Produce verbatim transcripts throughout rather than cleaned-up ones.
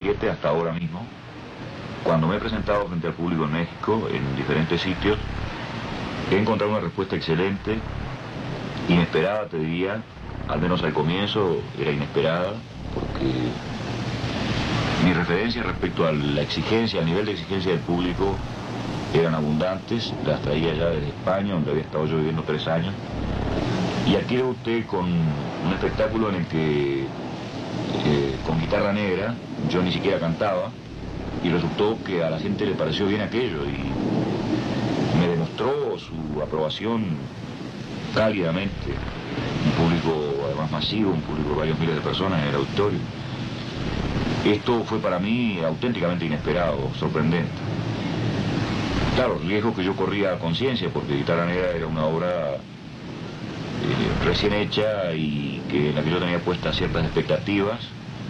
siete hasta ahora mismo, cuando me he presentado frente al público en México, en diferentes sitios, he encontrado una respuesta excelente, inesperada te diría, al menos al comienzo era inesperada, porque mis referencias respecto a la exigencia, al nivel de exigencia del público, eran abundantes, las traía ya desde España, donde había estado yo viviendo tres años, y aquí ve usted con un espectáculo en el que eh, con guitarra negra, yo ni siquiera cantaba, y resultó que a la gente le pareció bien aquello, y me demostró su aprobación cálidamente, un público además masivo, un público de varios miles de personas en el auditorio. Esto fue para mí auténticamente inesperado, sorprendente. Claro, riesgo que yo corría a conciencia, porque Guitarra Negra era una obra eh, recién hecha y que en la que yo tenía puestas ciertas expectativas,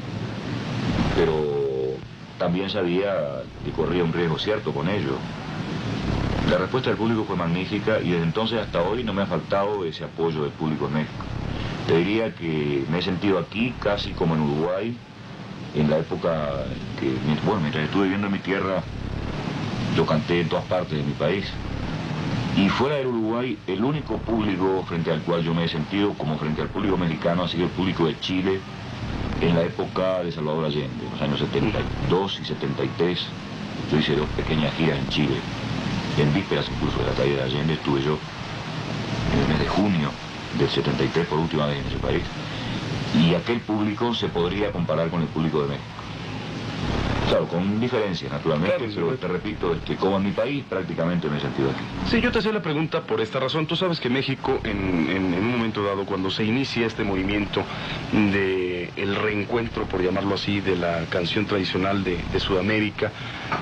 pero también sabía que corría un riesgo cierto con ello. La respuesta del público fue magnífica y desde entonces hasta hoy no me ha faltado ese apoyo del público en México. Te diría que me he sentido aquí casi como en Uruguay, en la época que, bueno, mientras estuve viviendo en mi tierra, yo canté en todas partes de mi país. Y fuera del Uruguay, el único público frente al cual yo me he sentido como frente al público mexicano ha sido el público de Chile en la época de Salvador Allende, en los años setenta y dos y setenta y tres. Yo hice dos pequeñas giras en Chile. En vísperas incluso de la caída de Allende estuve yo en el mes de junio del setenta y tres por última vez en ese país. Y aquel público se podría comparar con el público de México. Claro, con diferencias, naturalmente, claro, pero te repito, es que como en mi país prácticamente me he sentido aquí. Sí, yo te hacía la pregunta por esta razón. Tú sabes que México, en, en, en un momento dado, cuando se inicia este movimiento de el reencuentro, por llamarlo así, de la canción tradicional de, de Sudamérica,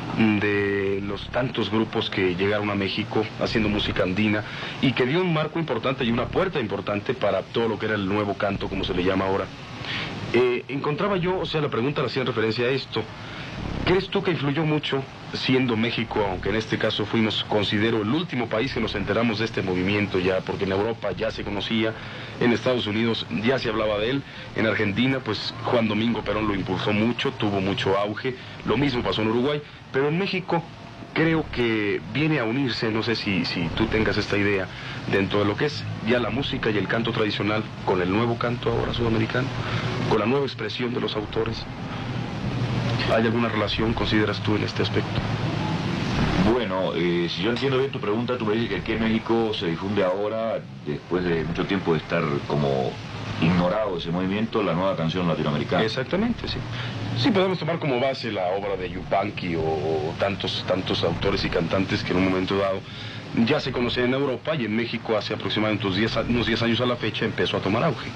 de los tantos grupos que llegaron a México haciendo música andina, y que dio un marco importante y una puerta importante para todo lo que era el nuevo canto, como se le llama ahora. Eh, encontraba yo, o sea, la pregunta le hacía en referencia a esto. ¿Crees tú que influyó mucho, siendo México, aunque en este caso fuimos, considero, el último país que nos enteramos de este movimiento ya, porque en Europa ya se conocía, en Estados Unidos ya se hablaba de él, en Argentina, pues Juan Domingo Perón lo impulsó mucho, tuvo mucho auge, lo mismo pasó en Uruguay, pero en México creo que viene a unirse, no sé si, si tú tengas esta idea, dentro de lo que es ya la música y el canto tradicional, con el nuevo canto ahora sudamericano, con la nueva expresión de los autores. ¿Hay alguna relación, consideras tú, en este aspecto? Bueno, eh, si yo entiendo bien tu pregunta, tú me dices que aquí en México se difunde ahora, después de mucho tiempo de estar como ignorado ese movimiento, la nueva canción latinoamericana. Exactamente, sí. Sí, podemos tomar como base la obra de Yupanqui o, o tantos, tantos autores y cantantes que en un momento dado ya se conocían en Europa, y en México hace aproximadamente unos diez, unos diez años a la fecha empezó a tomar auge.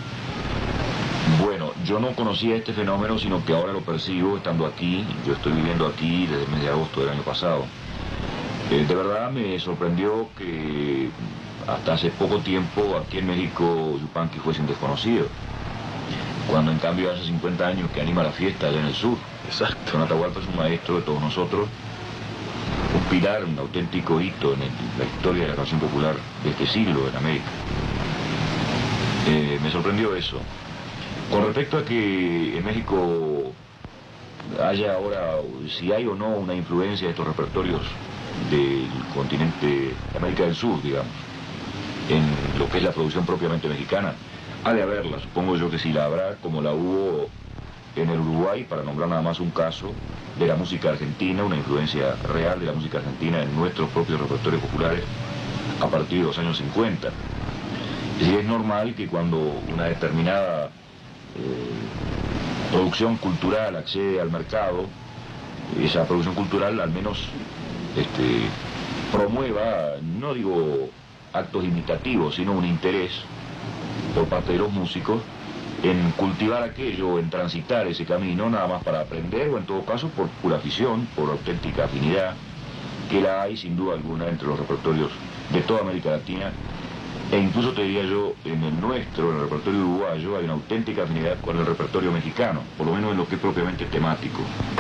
Bueno, yo no conocía este fenómeno, sino que ahora lo percibo estando aquí. Yo estoy viviendo aquí desde el mes de agosto del año pasado. Eh, de verdad me sorprendió que hasta hace poco tiempo aquí en México Yupanqui fuese un desconocido, cuando en cambio hace cincuenta años que anima la fiesta allá en el sur. Exacto. Don Atahualpa es un maestro de todos nosotros, un pilar, un auténtico hito en el, la historia de la canción popular de este siglo en América. Eh, me sorprendió eso. Con respecto a que en México haya ahora, si hay o no una influencia de estos repertorios del continente de América del Sur, digamos, en lo que es la producción propiamente mexicana, ha de haberla, supongo yo que sí la habrá, como la hubo en el Uruguay, para nombrar nada más un caso, de la música argentina, una influencia real de la música argentina en nuestros propios repertorios populares a partir de los años cincuenta. Es decir, es normal que cuando una determinada Eh, producción cultural accede al mercado, esa producción cultural al menos este, promueva, no digo actos imitativos, sino un interés por parte de los músicos en cultivar aquello, en transitar ese camino, nada más para aprender, o en todo caso por pura afición, por auténtica afinidad, que la hay sin duda alguna entre los repertorios de toda América Latina. E incluso te diría yo, en el nuestro, en el repertorio uruguayo, hay una auténtica afinidad con el repertorio mexicano, por lo menos en lo que es propiamente temático.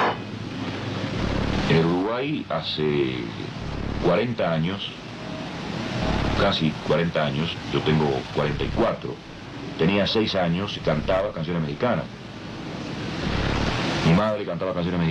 En el Uruguay, hace cuarenta años, casi cuarenta años, yo tengo cuarenta y cuatro, tenía seis años y cantaba canciones mexicanas. Mi madre cantaba canciones mexicanas.